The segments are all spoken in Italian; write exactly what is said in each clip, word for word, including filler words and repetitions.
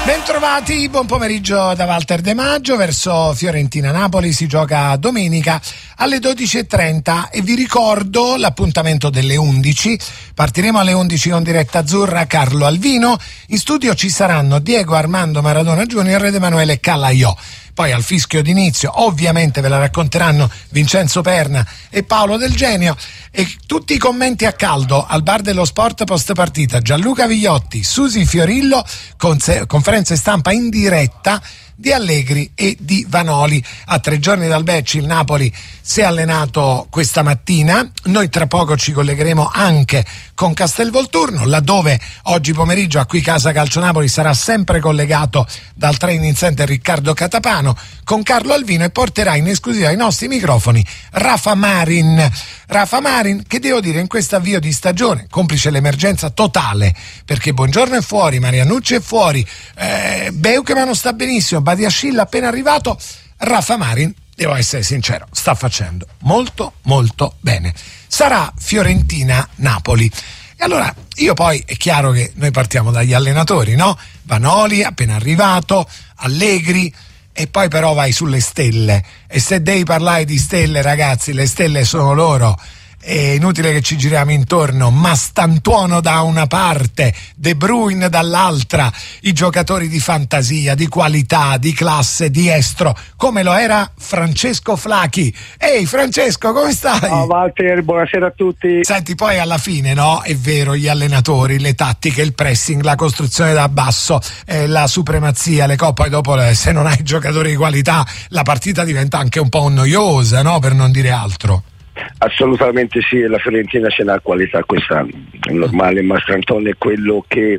Bentrovati, buon pomeriggio da Walter De Maggio. Verso Fiorentina-Napoli si gioca domenica alle dodici e trenta e vi ricordo l'appuntamento delle undici. Partiremo alle undici con diretta azzurra, Carlo Alvino. In studio ci saranno Diego Armando Maradona Junior ed Emanuele Calaiò. Poi al fischio d'inizio ovviamente ve la racconteranno Vincenzo Perna e Paolo Del Genio, e tutti i commenti a caldo al bar dello sport post partita. Gianluca Vigliotti, Susi Fiorillo, conse- conferenze stampa in diretta di Allegri e di Vanoli. A tre giorni dal match il Napoli si è allenato questa mattina. Noi tra poco ci collegheremo anche con Castelvolturno, laddove oggi pomeriggio a Qui Casa Calcio Napoli sarà sempre collegato dal training center Riccardo Catapano con Carlo Alvino, e porterà in esclusiva ai nostri microfoni Rafa Marin. Rafa Marin, che devo dire in questo avvio di stagione, complice l'emergenza totale, perché Buongiorno è fuori, Marianucci è fuori, eh, Beukema non sta benissimo, Badiashile appena arrivato, Rafa Marin, devo essere sincero, sta facendo molto molto bene. Sarà Fiorentina-Napoli. E allora io poi, è chiaro che noi partiamo dagli allenatori, no? Vanoli appena arrivato, Allegri, e poi però vai sulle stelle, e se devi parlare di stelle, ragazzi, le stelle sono loro. È inutile che ci giriamo intorno. Mastantuono da una parte, De Bruyne dall'altra, i giocatori di fantasia, di qualità, di classe, di estro, come lo era Francesco Flachi. Ehi Francesco, come stai? Ciao Walter, buonasera a tutti. Senti, poi alla fine, no, è vero, gli allenatori, le tattiche, il pressing, la costruzione da basso, eh, la supremazia, le coppe, poi dopo eh, se non hai giocatori di qualità la partita diventa anche un po' noiosa, no, per non dire altro. Assolutamente sì, la Fiorentina ce l'ha qualità quest'anno, è normale. Mastranton è quello che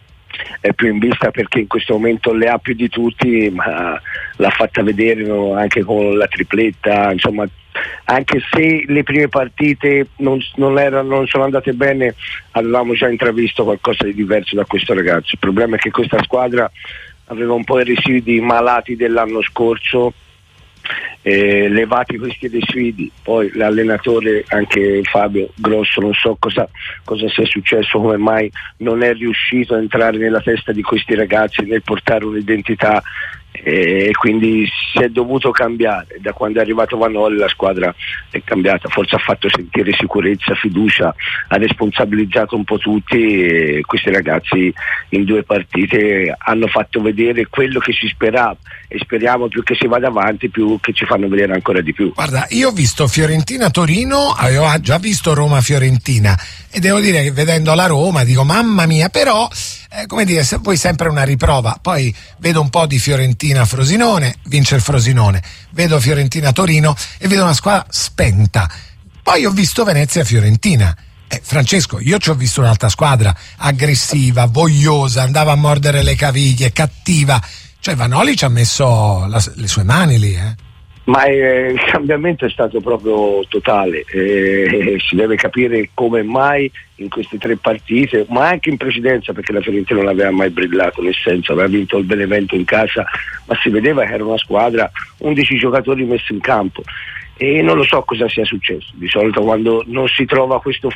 è più in vista perché in questo momento le ha più di tutti, ma l'ha fatta vedere, no, anche con la tripletta, insomma, anche se le prime partite non, non, erano, non sono andate bene, avevamo già intravisto qualcosa di diverso da questo ragazzo. Il problema è che questa squadra aveva un po' i residui malati dell'anno scorso, Eh, levati questi residui. Poi l'allenatore, anche Fabio Grosso, non so cosa, cosa sia successo, come mai non è riuscito a entrare nella testa di questi ragazzi nel portare un'identità, e quindi si è dovuto cambiare. Da quando è arrivato Vanoli la squadra è cambiata, forse ha fatto sentire sicurezza, fiducia, ha responsabilizzato un po' tutti, e questi ragazzi in due partite hanno fatto vedere quello che si sperava, e speriamo più che si vada avanti più che ci fanno vedere ancora di più. Guarda, io ho visto Fiorentina-Torino, avevo già visto Roma-Fiorentina, e devo dire che vedendo la Roma dico mamma mia, però eh, come dire, se, poi sempre una riprova. Poi vedo un po' di Fiorentina-Frosinone, vince il Frosinone, vedo Fiorentina-Torino e vedo una squadra spenta. Poi ho visto Venezia-Fiorentina. Eh, Francesco, io ci ho visto un'altra squadra aggressiva, vogliosa, andava a mordere le caviglie, cattiva. Cioè Vanoli ci ha messo la, le sue mani lì, eh? Ma eh, il cambiamento è stato proprio totale, eh, si deve capire come mai in queste tre partite, ma anche in precedenza, perché la Fiorentina non aveva mai brillato, nel senso aveva vinto il Benevento in casa, ma si vedeva che era una squadra, undici giocatori messi in campo, e non lo so cosa sia successo. Di solito quando non si trova questo